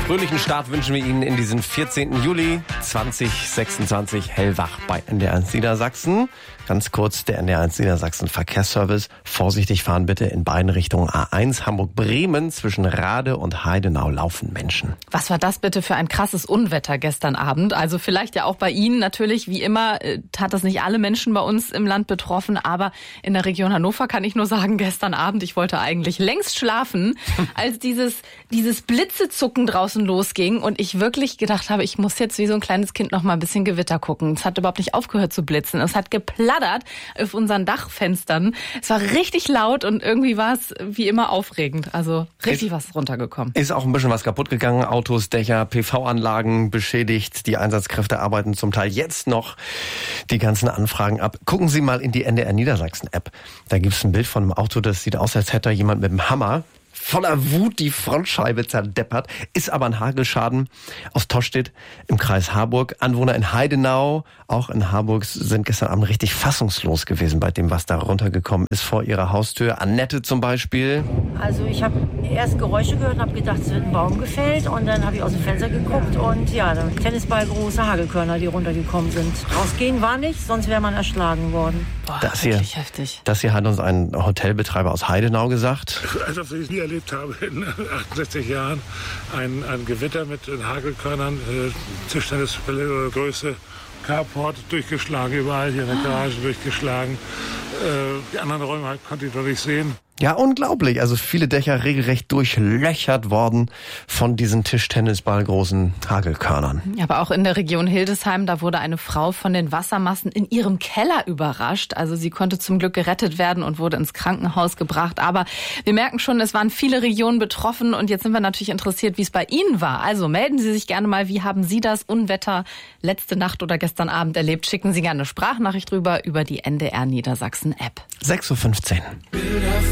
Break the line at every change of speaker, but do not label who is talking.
Fröhlichen Start wünschen wir Ihnen in diesen 14. Juli 2026 hellwach bei NDR1 Niedersachsen. Ganz kurz der NDR1 Niedersachsen Verkehrsservice. Vorsichtig fahren bitte in beiden Richtungen. A1 Hamburg-Bremen zwischen Rade und Heidenau laufen Menschen.
Was war das bitte für ein krasses Unwetter gestern Abend? Also vielleicht ja auch bei Ihnen natürlich. Wie immer hat das nicht alle Menschen bei uns im Land betroffen. Aber in der Region Hannover kann ich nur sagen, gestern Abend, ich wollte eigentlich längst schlafen, als dieses Blitzezucken draußen losging und ich wirklich gedacht habe, ich muss jetzt wie so ein kleines Kind noch mal ein bisschen Gewitter gucken. Es hat überhaupt nicht aufgehört zu blitzen. Es hat geplattert auf unseren Dachfenstern. Es war richtig laut und irgendwie war es wie immer aufregend. Also richtig was runtergekommen.
Ist auch ein bisschen was kaputt gegangen. Autos, Dächer, PV-Anlagen beschädigt. Die Einsatzkräfte arbeiten zum Teil jetzt noch die ganzen Anfragen ab. Gucken Sie mal in die NDR Niedersachsen-App. Da gibt es ein Bild von einem Auto, das sieht aus, als hätte jemand mit dem Hammer voller Wut die Frontscheibe zerdeppert, ist aber ein Hagelschaden aus Tostedt im Kreis Harburg. Anwohner in Heidenau, auch in Harburg, sind gestern Abend richtig fassungslos gewesen bei dem, was da runtergekommen ist vor ihrer Haustür. Annette zum Beispiel.
Also ich habe erst Geräusche gehört und habe gedacht, es wird ein Baum gefällt und dann habe ich aus dem Fenster geguckt und ja, Tennisballgroße Hagelkörner, die runtergekommen sind. Rausgehen war nicht, sonst wäre man erschlagen worden.
Boah, wirklich heftig.
Das hier hat uns ein Hotelbetreiber aus Heidenau gesagt.
Als ob ich es nie erlebt habe in 68 Jahren. Ein Gewitter mit Hagelkörnern, Tischtennisbälle Größe, Carport durchgeschlagen, überall hier in der Garage durchgeschlagen. Die anderen Räume konnte ich noch nicht sehen.
Ja, unglaublich. Also viele Dächer regelrecht durchlöchert worden von diesen Tischtennisballgroßen Hagelkörnern.
Aber auch in der Region Hildesheim, da wurde eine Frau von den Wassermassen in ihrem Keller überrascht. Also sie konnte zum Glück gerettet werden und wurde ins Krankenhaus gebracht. Aber wir merken schon, es waren viele Regionen betroffen und jetzt sind wir natürlich interessiert, wie es bei Ihnen war. Also melden Sie sich gerne mal, wie haben Sie das Unwetter letzte Nacht oder gestern Abend erlebt? Schicken Sie gerne eine Sprachnachricht rüber über die NDR Niedersachsen App.
6:15 Uhr.